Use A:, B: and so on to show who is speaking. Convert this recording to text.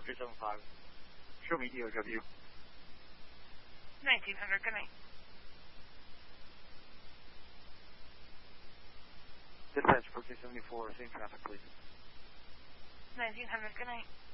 A: 375. Show me EOW.
B: 1900, good night.
A: Dispatch for 274, same traffic, please.
B: 1900, good night.